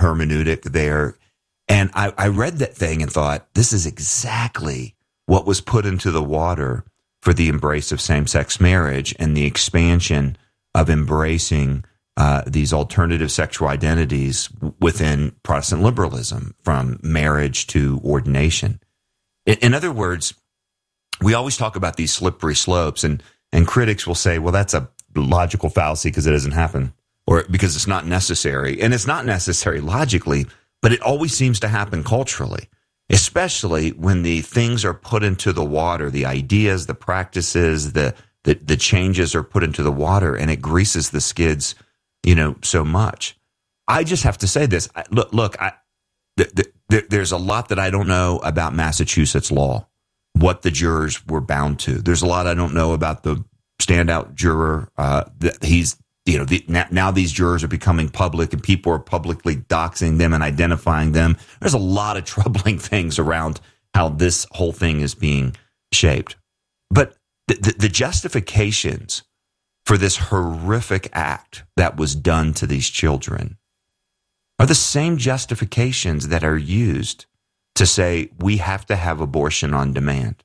hermeneutic there. And I read that thing and thought, this is exactly what was put into the water for the embrace of same-sex marriage and the expansion of embracing these alternative sexual identities within Protestant liberalism, from marriage to ordination. In other words, we always talk about these slippery slopes, and critics will say, well, that's a logical fallacy because it doesn't happen, or because it's not necessary. And it's not necessary logically, but it always seems to happen culturally, especially when the things are put into the water, the ideas, the practices, the changes are put into the water, and it greases the skids, so much. I just have to say this. There's a lot that I don't know about Massachusetts law, what the jurors were bound to. There's a lot I don't know about the standout juror. Now these jurors are becoming public, and people are publicly doxing them and identifying them. There's a lot of troubling things around how this whole thing is being shaped. But the justifications for this horrific act that was done to these children are the same justifications that are used to say we have to have abortion on demand.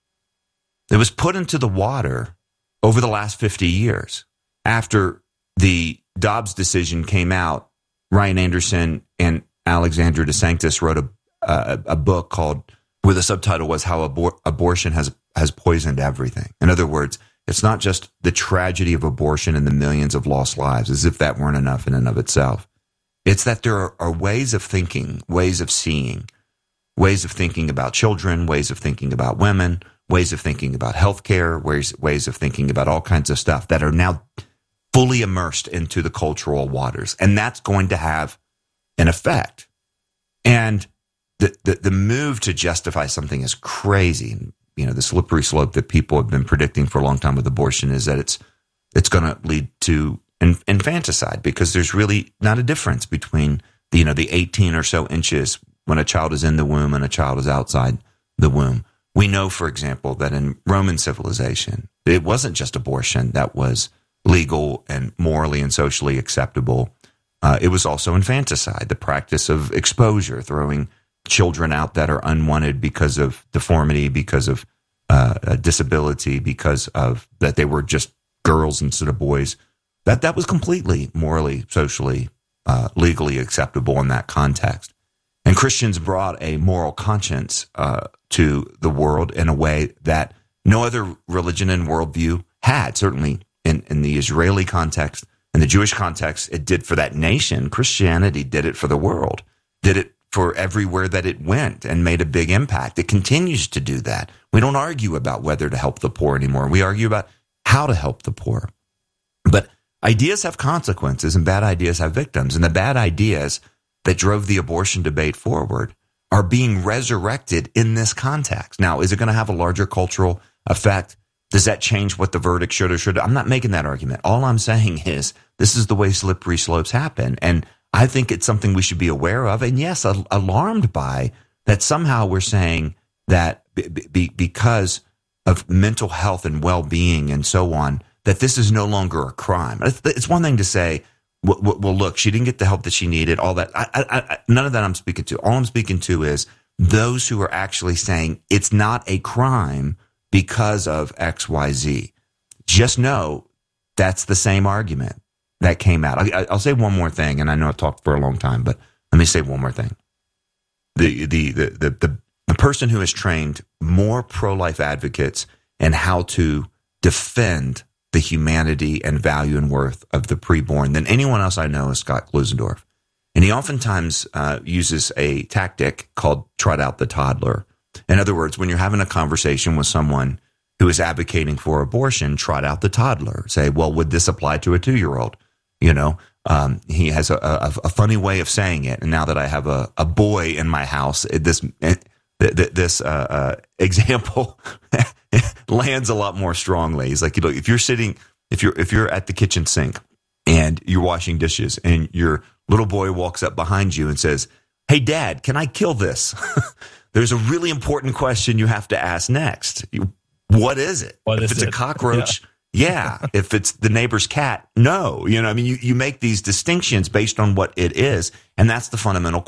It was put into the water over the last 50 years. After the Dobbs decision came out, Ryan Anderson and Alexandra DeSanctis wrote a book called, where the subtitle was How Abortion Has Poisoned Everything. In other words, it's not just the tragedy of abortion and the millions of lost lives, as if that weren't enough in and of itself. It's that there are ways of thinking, ways of seeing, ways of thinking about children, ways of thinking about women, ways of thinking about healthcare, ways of thinking about all kinds of stuff that are now fully immersed into the cultural waters. And that's going to have an effect. And the move to justify something is crazy. The slippery slope that people have been predicting for a long time with abortion is that it's going to lead to infanticide, because there's really not a difference between the 18 or so inches when a child is in the womb and a child is outside the womb. We know, for example, that in Roman civilization, it wasn't just abortion that was legal and morally and socially acceptable. It was also infanticide, the practice of exposure, throwing children out that are unwanted because of deformity, because of disability, because of that they were just girls instead of boys. That was completely morally, socially, legally acceptable in that context. And Christians brought a moral conscience to the world in a way that no other religion and worldview had. Certainly in the Israeli context, in the Jewish context, it did for that nation. Christianity did it for the world, did it for everywhere that it went, and made a big impact. It continues to do that. We don't argue about whether to help the poor anymore. We argue about how to help the poor. But ideas have consequences, and bad ideas have victims. And the bad ideas that drove the abortion debate forward are being resurrected in this context. Now, is it going to have a larger cultural effect? Does that change what the verdict should or should? I'm not making that argument. All I'm saying is this is the way slippery slopes happen. And I think it's something we should be aware of. And yes, alarmed by that somehow we're saying that because of mental health and well-being and so on, that this is no longer a crime. It's one thing to say, well, look, she didn't get the help that she needed, all that. None of that I'm speaking to. All I'm speaking to is those who are actually saying it's not a crime because of X, Y, Z. Just know that's the same argument that came out. I'll say one more thing, and I know I've talked for a long time, but let me say one more thing. The person who has trained more pro-life advocates in how to defend the humanity and value and worth of the preborn than anyone else I know is Scott Klusendorf. And he oftentimes uses a tactic called trot out the toddler. In other words, when you're having a conversation with someone who is advocating for abortion, trot out the toddler. Say, well, would this apply to a 2-year-old? He has a funny way of saying it. And now that I have a boy in my house, this example lands a lot more strongly. He's like, if you're at the kitchen sink and you're washing dishes and your little boy walks up behind you and says, "Hey, Dad, can I kill this?" There's a really important question you have to ask next. What is it? If it's a cockroach, yeah. If it's the neighbor's cat, no. You make these distinctions based on what it is, and that's the fundamental